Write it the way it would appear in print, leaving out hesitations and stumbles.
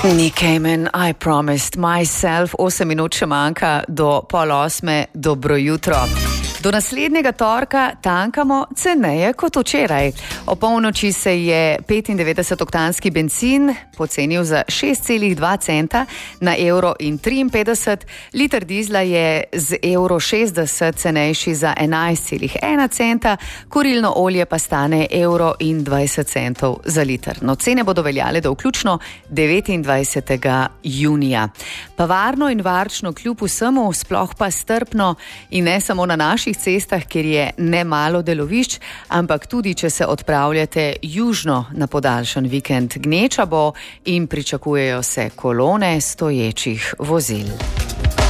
Nick Cayman, I promised myself, 8 minut še manjka do 7:30, dobro jutro. Do naslednjega torka tankamo ceneje kot včeraj. O polnoči se je 95-oktanski bencin pocenil za 6,2 centa na €1,53, liter dizla je z €1,60 cenejši za 11,1 centa, kurilno olje pa stane €1,20 za liter. No, cene bodo veljale do vključno 29. junija. Pa varno in varčno kljub vsemu, sploh pa strpno in ne samo na naših cestah, kjer je nemalo delovišč, ampak tudi, če se odpravljate južno na podaljšan vikend. Gneča bo in pričakujejo se kolone stoječih vozil.